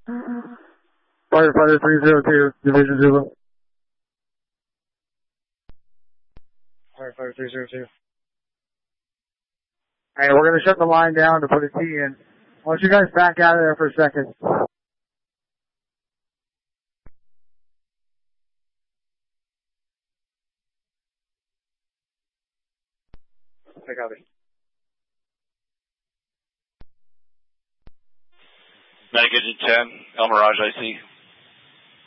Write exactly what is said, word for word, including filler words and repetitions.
Firefighter three zero two, Division Zulu. Firefighter three zero two. Hey, we're going to shut the line down to put a T in. Why don't you guys back out of there for a second? Take out it. Medic Engine ten, El Mirage I C.